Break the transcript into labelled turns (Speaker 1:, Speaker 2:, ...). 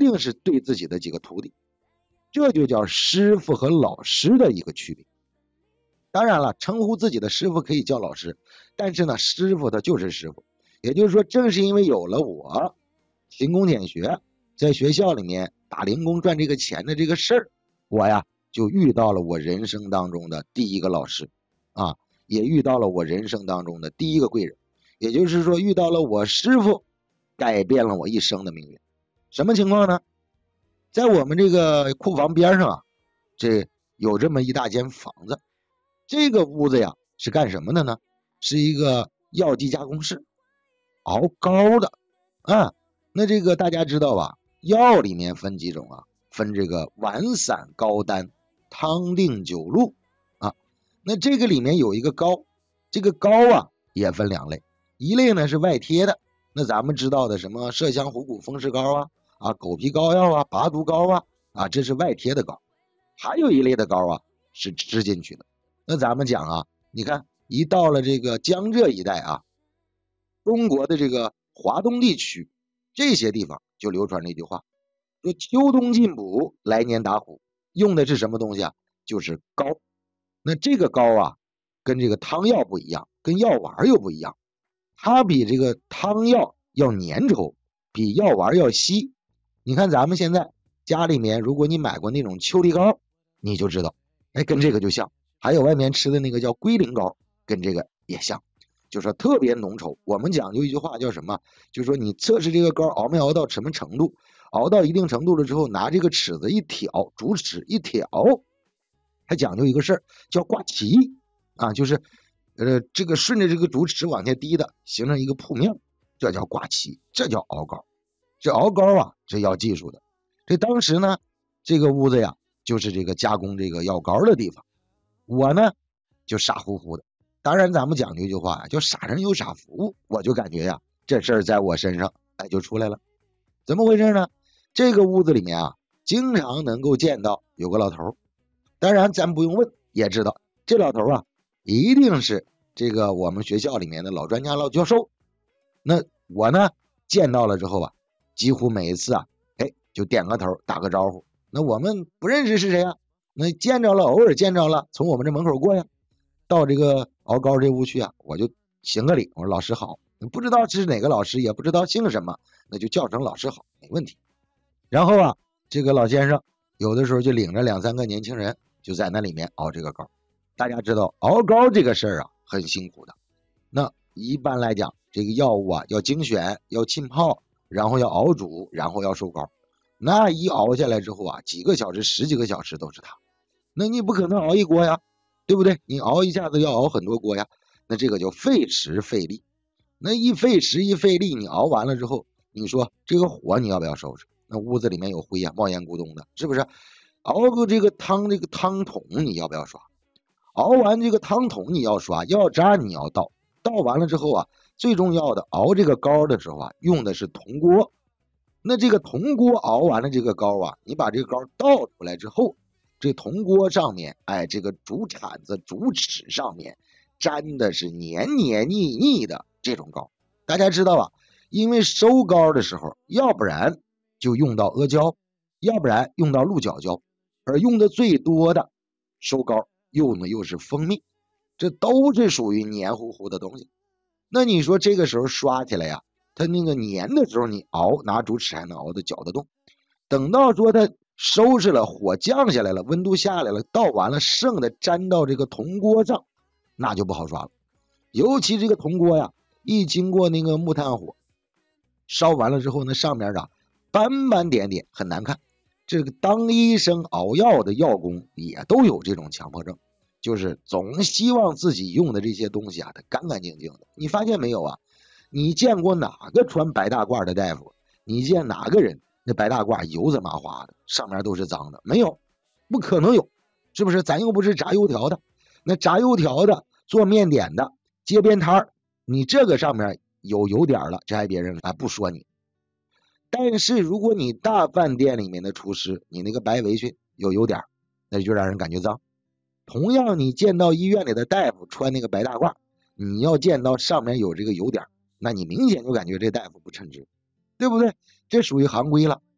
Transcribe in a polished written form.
Speaker 1: 定是对自己的几个徒弟，这就叫师傅和老师的一个区别。当然了，称呼自己的师傅可以叫老师，但是呢，师傅他就是师傅。也就是说，正是因为有了我勤工俭学，在学校里面打零工赚这个钱的这个事儿，我呀就遇到了我人生当中的第一个老师啊，也遇到了我人生当中的第一个贵人。也就是说，遇到了我师傅，改变了我一生的命运。什么情况呢？在我们这个库房边上啊，这有这么一大间房子。这个屋子呀是干什么的呢？是一个药剂加工室，熬膏的啊。那这个大家知道吧？药里面分几种啊？分这个丸散膏丹、汤定酒露啊。那这个里面有一个膏，这个膏啊也分两类，一类呢是外贴的，那咱们知道的什么麝香虎骨风湿膏啊、狗皮膏药啊、拔毒膏啊，这是外贴的膏。还有一类的膏啊是吃进去的。那咱们讲啊，你看一到了这个江浙一带啊，中国的这个华东地区这些地方就流传这句话，说秋冬进补，来年打虎，用的是什么东西啊？就是膏。那这个膏啊跟这个汤药不一样，跟药丸又不一样，它比这个汤药要粘稠，比药丸要稀。你看咱们现在家里面，如果你买过那种秋梨膏，你就知道，哎，跟这个就像。还有外面吃的那个叫龟苓膏，跟这个也像，就是说特别浓稠。我们讲究一句话叫什么？就是说你测试这个膏熬没熬到什么程度，熬到一定程度了之后，拿这个尺子一挑，竹尺一挑，还讲究一个事儿叫挂旗啊，就是这个顺着这个竹尺往下滴的，形成一个铺面，这叫挂旗，这叫熬膏。这熬膏啊，这要技术的。这当时呢，这个屋子呀，就是这个加工这个药膏的地方。我呢就傻乎乎的，当然咱们讲究一句话呀，叫傻人有傻福。我就感觉呀，这事儿在我身上就出来了。怎么回事呢？这个屋子里面啊，经常能够见到有个老头，当然咱不用问也知道，这老头啊一定是这个我们学校里面的老专家老教授。那我呢见到了之后啊，几乎每一次啊就点个头打个招呼。那我们不认识是谁啊，那见着了，偶尔见着了，从我们这门口过呀，到这个熬膏这屋去啊，我就行个礼，我说老师好。不知道是哪个老师，也不知道姓什么，那就叫成老师好，没问题。然后啊，这个老先生有的时候就领着2、3个年轻人，就在那里面熬这个膏。大家知道熬膏这个事儿啊，很辛苦的。那一般来讲，这个药物啊要精选，要浸泡，然后要熬煮，然后要收膏。那一熬下来之后啊，几个小时、10几个小时都是它。那你不可能熬一锅呀，对不对？你熬一下子要熬很多锅呀，那这个就费时费力。那一费时一费力，你熬完了之后，你说这个火你要不要收拾？那屋子里面有灰啊，冒烟咕咚的，是不是？熬个这个汤，这个汤桶你要不要刷？熬完这个汤桶你要刷，药渣你要倒，倒完了之后啊，最重要的熬这个膏的时候啊，用的是铜锅。那这个铜锅熬完了这个膏啊，你把这个膏倒出来之后，这铜锅上面，这个竹铲子、竹尺上面沾的是黏黏腻腻的这种膏。大家知道吧？因为收膏的时候，要不然就用到阿胶，要不然用到鹿角胶，而用的最多的收膏用的又是蜂蜜，这都是属于黏糊糊的东西。那你说这个时候刷起来呀，它那个黏的时候，你熬拿竹尺还能熬得搅得动。等到说它收拾了，火降下来了，温度下来了，倒完了，剩的粘到这个铜锅上，那就不好刷了。尤其这个铜锅呀，一经过那个木炭火烧完了之后，那上面啊斑斑点点，很难看。这个当医生熬药的药工也都有这种强迫症，就是总希望自己用的这些东西啊，它干干净净的。你发现没有啊？你见过哪个穿白大褂的大夫？你见哪个人那白大褂油子麻花的，上面都是脏的？没有，不可能有，是不是？咱又不是炸油条的，那炸油条的、做面点的、街边摊你这个上面有油点了，这还别人不说你。但是如果你大饭店里面的厨师，你那个白围裙有油点，那就让人感觉脏。同样，你见到医院里的大夫穿那个白大褂，你要见到上面有这个油点，那你明显就感觉这大夫不称职，对不对？这属于行规了。